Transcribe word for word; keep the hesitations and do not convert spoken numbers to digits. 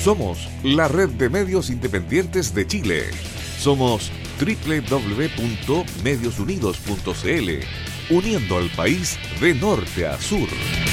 Somos la red de medios independientes de Chile. Somos doble u doble u doble u punto medios unidos punto c l, uniendo al país de norte a sur.